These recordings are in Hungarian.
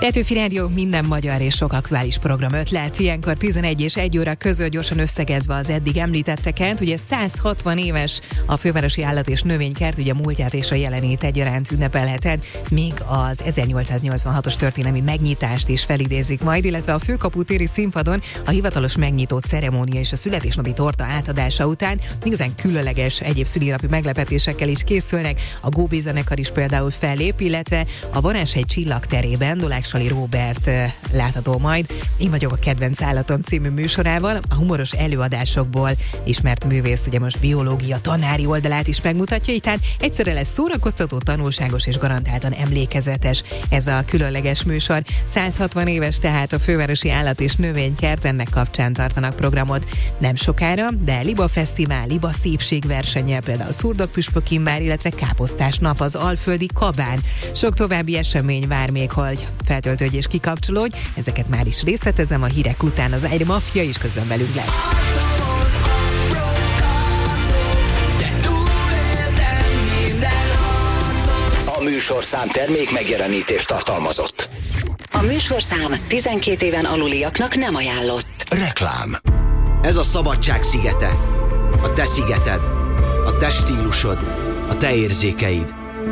Petőfi Rádió minden magyar és sok aktuális program ötlet. Ilyenkor 11 és 1 óra között gyorsan összegezve az eddig említetteket. Ugye 160 éves a Fővárosi Állat- és Növénykert, ugye múltját és a jelenét egyaránt ünnepelheted, még az 1886-os történelmi megnyitást is felidézik majd, illetve a Főkapu téri színpadon a hivatalos megnyitó ceremónia és a születésnapi torta átadása után igazán különleges egyéb szülinapi meglepetésekkel is készülnek. A Góbi zenekar is például fellép, illetve a Varázshegy csillagterében Doláksali Róbert látható majd Én vagyok a kedvenc állatom című műsorával. A humoros előadásokból ismert művész ugye most biológia tanári oldalát is megmutatja, így tehát egyszerre lesz szórakoztató, tanulságos és garantáltan emlékezetes ez a különleges műsor. 160 éves tehát a Fővárosi Állat- és Növénykert, ennek kapcsán tartanak programot nem sokára, de Liba Fesztivál, Liba szépségversenye, például Szurdok-püspök imbár, illetve káposztás nap az Alföldi Kabán. Sok további esemény vár még, hogy feltöltődj és kikapcsolódj. Ezeket már is részletezem a hírek után. Az Air Mafia is közben velünk lesz. A műsorszám termék megjelenítést tartalmazott. A műsorszám 12 éven aluliaknak nem ajánlott. Reklám. Ez a szabadság szigete. A te szigeted. A te stílusod. A te érzékeid.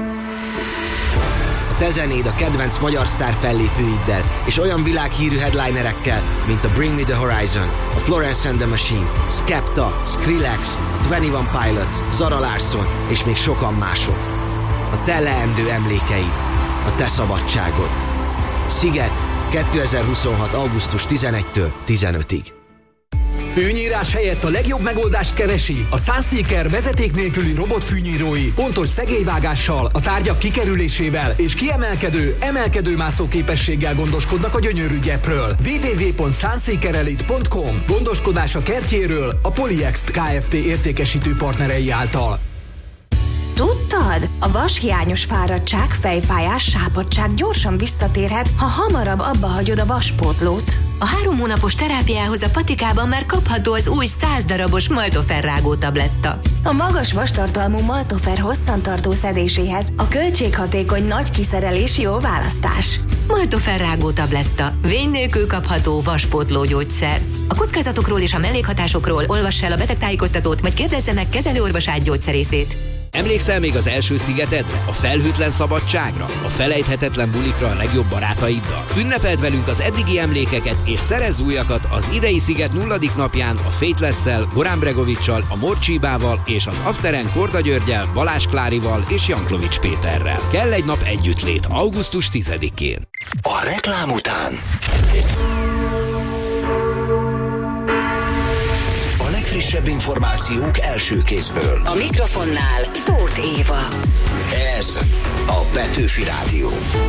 A te zenéd a kedvenc magyar sztár fellépőiddel és olyan világhírű headlinerekkel, mint a Bring Me The Horizon, a Florence and the Machine, Skepta, Skrillex, a 21 Pilots, Zara Larsson és még sokan mások. A te leendő emlékeid. A te szabadságod. Sziget 2026. augusztus 11-től 15-ig. Fűnyírás helyett a legjobb megoldást keresi? A Sunseeker vezeték nélküli robotfűnyírói pontos szegélyvágással, a tárgyak kikerülésével és kiemelkedő, emelkedőmászó képességgel gondoskodnak a gyönyörű gyepről. www.sunseekerelite.com. Gondoskodás a kertjéről a Polyext Kft. Értékesítő partnerei által. Tudtad? A vashiányos fáradtság, fejfájás, sápadtság gyorsan visszatérhet, ha hamarabb abba hagyod a vaspótlót. A 3 hónapos terápiához a patikában már kapható az új 100 darabos Maltofer rágó tabletta. A magas vastartalmú Maltofer hosszantartó szedéséhez a költséghatékony nagy kiszerelés jó választás. Maltofer rágó tabletta. Vény nélkül kapható vaspótló gyógyszer. A kockázatokról és a mellékhatásokról olvass el a betegtájékoztatót, vagy kérdezze meg kezelőorvosát gyógyszerészét. Emlékszel még az első szigetedre, a felhőtlen szabadságra, a felejthetetlen bulikra a legjobb barátaiddal? Ünnepeld velünk az eddigi emlékeket és szerezz újakat az idei sziget 0. napján a Faithless-szel, Gorán Bregovics-sal, a Morcsibával és az Afteren Korda Györgyel, Balázs Klárival és Janklovics Péterrel. Kell egy nap együttlét augusztus 10-én. A reklám után legfrissebb információk első kézből. A mikrofonnál Tóth Éva. Ez a Petőfi Rádió.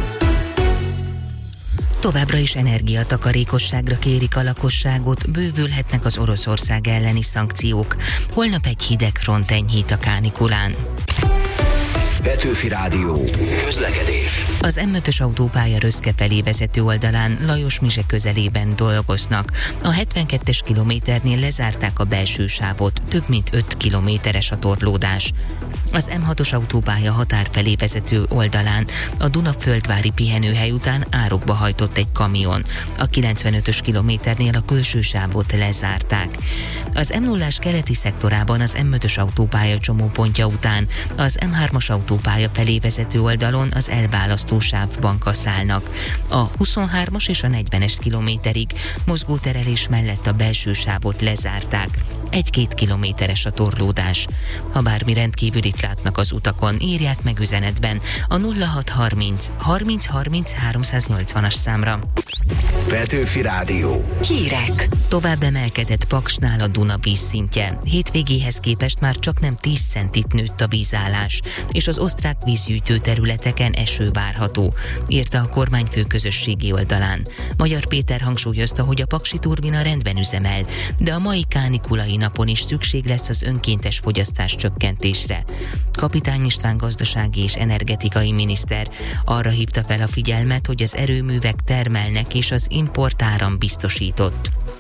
Továbbra is energiatakarékosságra kérik a lakosságot, bővülhetnek az Oroszország elleni szankciók. Holnap egy hideg front enyhít a kánikulán. Petőfi Rádió. Közlekedés. Az M5-ös autópálya Röszke felé vezető oldalán Lajos-Mizse közelében dolgoznak. A 72-es kilométernél lezárták a belső sávot, több mint 5 kilométeres a torlódás. Az M6-os autópálya határ felé vezető oldalán a Duna-Földvári pihenőhely után árokba hajtott egy kamion. A 95-ös kilométernél a külső sávot lezárták. Az M0-ás keleti szektorában az M5-ös autópálya csomópontja után az M3-as autópálya felé vezető oldalon az elválasztó sávban kaszálnak. A 23-as és a 40-es kilométerig mozgóterelés mellett a belső sávot lezárták. 1-2 kilométeres a torlódás. Ha bármi rendkívülit látnak az utakon, írják meg üzenetben a 0630 30 30 380-as számra. Petőfi Rádió. Hírek. Tovább emelkedett Paksnál a Duna vízszintje. Hétvégéhez képest már csaknem 10 centit nőtt a vízállás, és az osztrák vízgyűjtő területeken eső várható, írta a kormányfő közösségi oldalán. Magyar Péter hangsúlyozta, hogy a paksi turbina rendben üzemel, de a mai kánikulai napon is szükség lesz az önkéntes fogyasztás csökkentésre. Kapitány István gazdasági és energetikai miniszter arra hívta fel a figyelmet, hogy az erőművek termelnek és az importáram biztosított.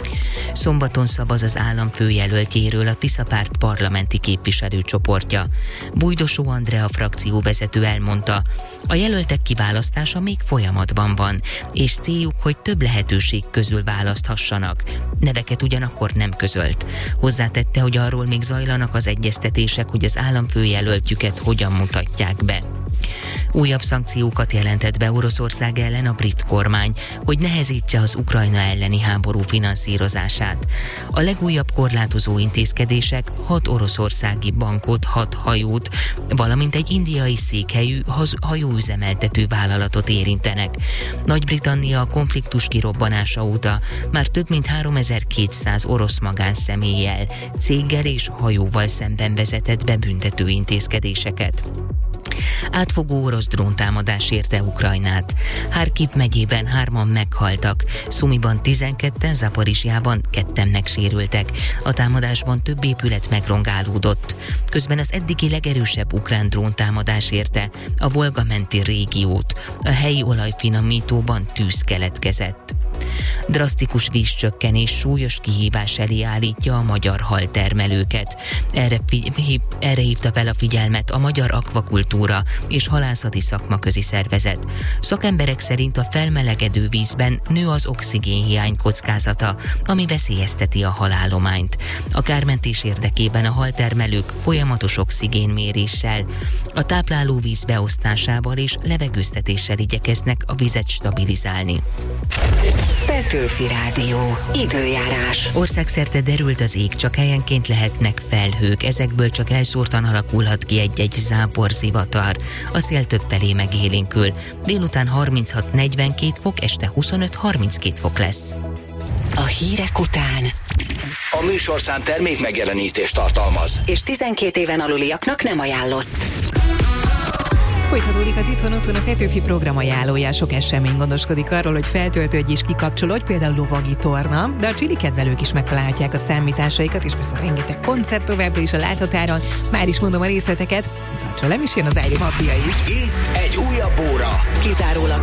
Szombaton szavaz az államfőjelöltjéről a Tisza párt parlamenti képviselőcsoportja. Bújdosó Andrea frakcióvezető elmondta, a jelöltek kiválasztása még folyamatban van, és céljuk, hogy több lehetőség közül választhassanak. Neveket ugyanakkor nem közölt. Hozzátette, hogy arról még zajlanak az egyeztetések, hogy az államfőjelöltjüket hogyan mutatják be. Újabb szankciókat jelentett be Oroszország ellen a brit kormány, hogy nehezítse az Ukrajna elleni háború finanszírozását. A legújabb korlátozó intézkedések 6 oroszországi bankot, 6 hajót, valamint egy indiai székhelyű hajóüzemeltető vállalatot érintenek. Nagy-Britannia a konfliktus kirobbanása óta már több mint 3200 orosz magánszemélyel, céggel és hajóval szemben vezetett be büntető intézkedéseket. Átfogó orosz dróntámadás érte Ukrajnát. Harkiv megyében 3-an meghaltak, Szumiban 12-en, Zaporizsjában 2-en megsérültek. A támadásban több épület megrongálódott. Közben az eddigi legerősebb ukrán dróntámadás érte a Volga menti régiót. A helyi olajfinomítóban tűz keletkezett. Drasztikus vízcsökkenés súlyos kihívás elé állítja a magyar haltermelőket. Erre hívta fel a figyelmet a Magyar Akvakultúra és Halászati Szakmaközi Szervezet. Szakemberek szerint a felmelegedő vízben nő az oxigénhiány kockázata, ami veszélyezteti a halállományt. A kármentés érdekében a haltermelők folyamatos oxigénméréssel, a táplálóvíz beosztásával és levegőztetéssel igyekeznek a vizet stabilizálni. Petőfi Rádió. Időjárás. Országszerte derült az ég, csak helyenként lehetnek felhők, ezekből csak elszórtan alakulhat ki egy-egy záporzivatar. A szél többfelé megélénkül. Délután 36-42 fok, este 25-32 fok lesz. A hírek után A műsorszám termék megjelenítést tartalmaz, és 12 éven aluliaknak nem ajánlott. Folytatódik az Itthon-Otthon, a Petőfi program ajánlója. Sok esemény gondoskodik arról, hogy feltöltődj és kikapcsolódj, például lovagi torna, de a csili kedvelők is megtalálhatják a számításaikat, és persze rengeteg koncert továbbra is a láthatáron. Már is mondom a részleteket, tartsa, nem is jön az Ári Maffia is. itt egy újabb óra. Kizárólag